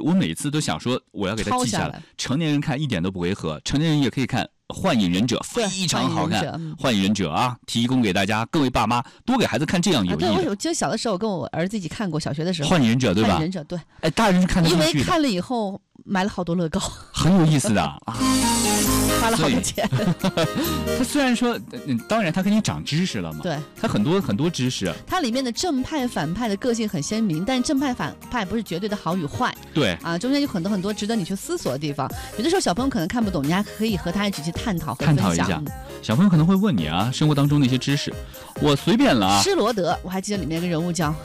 我每次都想说我要给它记下来。成年人看一点都不违和，成年人也可以看《幻影忍者》，非常好看。《幻影忍者》啊，提供给大家各位爸妈多给孩子看这样有意义的。 对，我记得小的时候我跟我儿子一起看过，小学的时候。 《幻影忍者》对吧？ 幻影忍者对。 哎，大人是看得进去的。 因为看了以后买了好多乐高， 很有意思的啊。 花了好多钱。 他虽然说，当然他给你长知识了嘛。 对， 他很多知识。 它里面的正派反派的个性很鲜明，但正派反派不是绝对的好与坏。 对啊，中间有很多值得你去思索的地方。有的时候小朋友可能看不懂，你还可以和他一起去探讨和分享。 一下，小朋友可能会问你啊，生活当中的一些知识，我随便了啊。 施罗德，我还记得里面有个人物叫。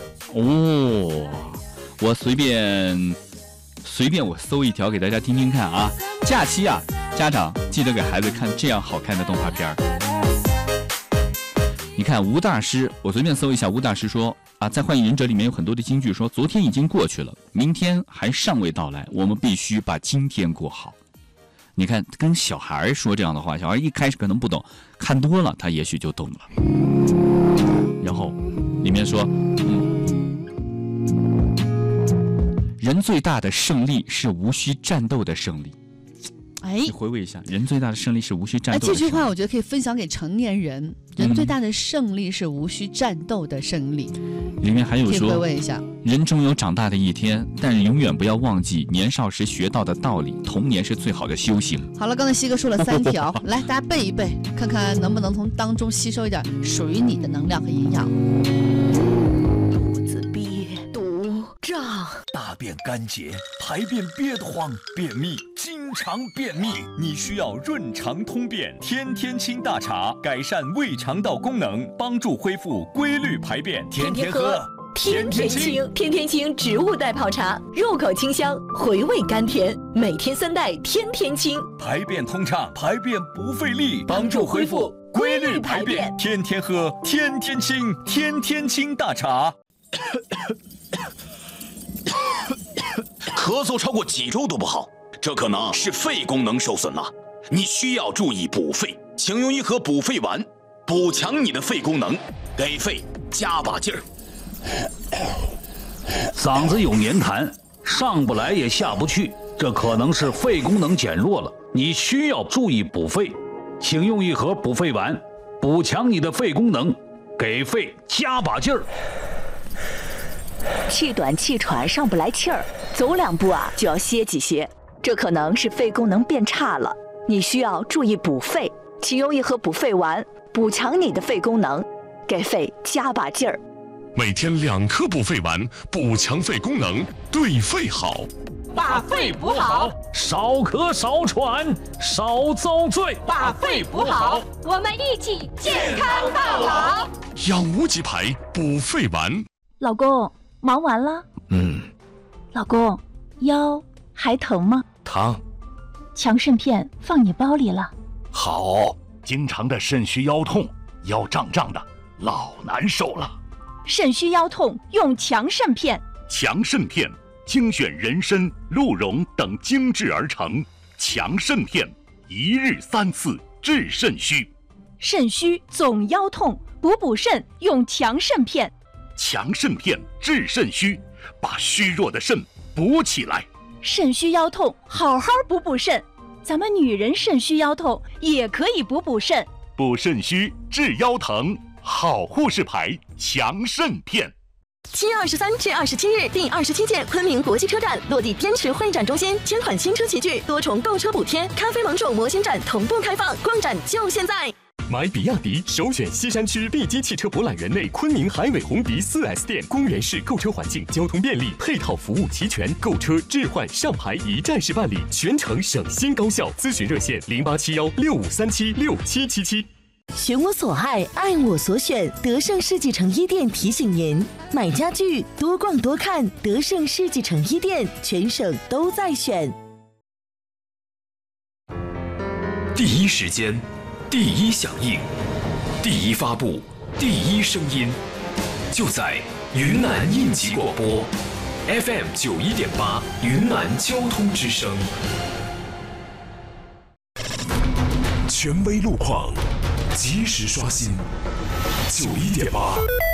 我随便我搜一条给大家听听看啊。假期啊，家长记得给孩子看这样好看的动画片。你看吴大师，我随便搜一下，吴大师说啊，在《幻影忍者》里面有很多的金句，说昨天已经过去了，明天还尚未到来，我们必须把今天过好。你看，跟小孩说这样的话，小孩一开始可能不懂，看多了他也许就懂了。然后里面说，人最大的胜利是无需战斗的胜利。你回味一下，人最大的胜利是无需战斗的胜利。 这句话我觉得可以分享给成年人。人最大的胜利是无需战斗的胜利。 里面还有说， 回味一下， 人终有长大的一天，但是永远不要忘记年少时学到的道理。童年是最好的修行。 好了，刚才西哥说了3条，来大家背一背，看看能不能从当中吸收一点属于你的能量和营养。 肚子憋肚胀， 大便干结，排便憋得慌，便秘，经常便秘，你需要润肠通便天天清大茶，改善胃肠道功能，帮助恢复规律排便，天天喝。 天天清，天天清植物代泡茶，入口清香，回味甘甜，每天3袋，天天清， 排便通畅，排便不费力，帮助恢复规律排便，天天喝，天天清，天天清大茶。 咳嗽超过几周都不好，这可能是肺功能受损了，你需要注意补肺，请用一盒补肺丸，补强你的肺功能，给肺加把劲儿。 嗓子有黏痰，上不来也下不去，这可能是肺功能减弱了，你需要注意补肺，请用一盒补肺丸，补强你的肺功能，给肺加把劲儿。 气短气喘上不来气儿，走2步啊就要歇几歇，这可能是肺功能变差了，你需要注意补肺，请用一盒补肺丸，补强你的肺功能，给肺加把劲儿。 每天2颗补肺丸，补强肺功能，对肺好。 把肺补好， 少咳少喘少遭罪。 把肺补好，我们一起健康到老。 养无极牌补肺丸。 老公，忙完了？老公，腰还疼吗？ 疼。 强肾片放你包里了。 好，经常的肾虚腰痛，腰胀胀的，老难受了。 肾虚腰痛用强肾片。 强肾片精选人参、鹿茸等精制而成，强肾片1日3次治肾虚。 肾虚总腰痛，补肾用强肾片。 强肾片治肾虚，把虚弱的肾补起来。 肾虚腰痛，好好补肾。咱们女人肾虚腰痛也可以补肾。 补肾虚治腰疼，好护士牌强肾片。 7月23至27日，第27届昆明国际车展落地滇池会展中心，1000款新车齐聚，多重购车补贴，咖啡盟主模型展同步开放，逛展就现在。 买比亚迪首选西山区碧基汽车博览园内昆明海伟鸿迪 4S 店，公园式购车环境，交通便利，配套服务齐全，购车置换上牌一站式办理，全程省心高效。咨询热线087165376777。 选我所爱，爱我所选。德胜世纪城一店提醒您：买家具多逛多看，德胜世纪城一店全省都在选。 第一时间，第一响应，第一发布，第一声音，就在云南应急广播 FM 91.8云南交通之声，权威路况，及时刷新91.8。